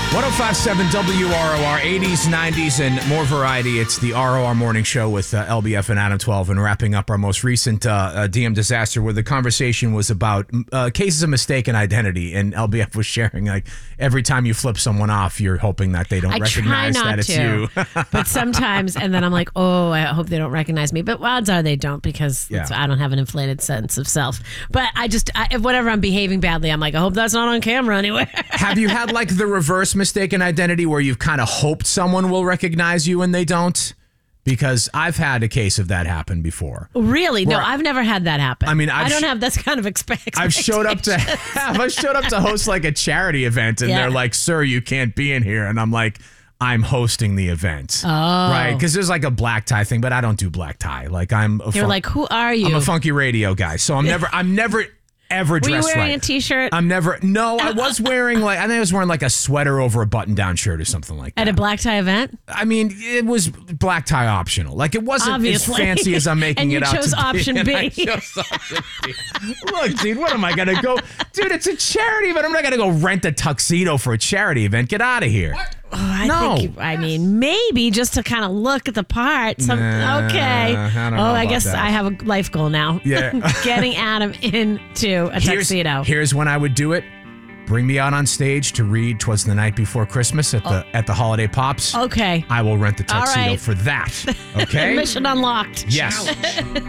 105.7 WROR, 80s, 90s, and more variety. It's the ROR Morning Show with LBF and Adam 12, and wrapping up our most recent DM disaster where the conversation was about cases of mistaken identity, and LBF was sharing, like, every time you flip someone off, you're hoping that they don't recognize that it's you. But sometimes, and then I'm like, oh, I hope they don't recognize me. But odds are they don't, because I don't have an inflated sense of self. But if whenever I'm behaving badly, I'm like, I hope that's not on camera anywhere. Have you had, like, the reverse mistaken identity where you've kind of hoped someone will recognize you and they don't? Because I've had a case of that happen before. Really? No, I've never had that happen. I mean, I don't have this kind of expectation. I've showed up to host like a charity event, and they're like, "Sir, you can't be in here," and I'm like, I'm hosting the event. Oh. Right, because there's like a black tie thing, but I don't do black tie. Like They're like, who are you? I'm a funky radio guy, so I'm never ever dressed right. Were you wearing a t-shirt? No, I was wearing I think I was wearing like a sweater over a button-down shirt or something like that. At a black tie event? I mean, it was black tie optional. Like, it wasn't as fancy as I'm making it out to be. And you chose option B. I chose option B. Look, dude, what am I going to go? Dude, it's a charity event. I'm not going to go rent a tuxedo for a charity event. Get out of here. What? I mean, maybe just to kind of look at the part. Okay. I don't know I guess that. I have a life goal now. Yeah. Getting Adam into a tuxedo. Here's when I would do it. Bring me out on stage to read "'Twas the Night Before Christmas" at the Holiday Pops. Okay. I will rent the tuxedo for that. Okay. Mission unlocked. Yes.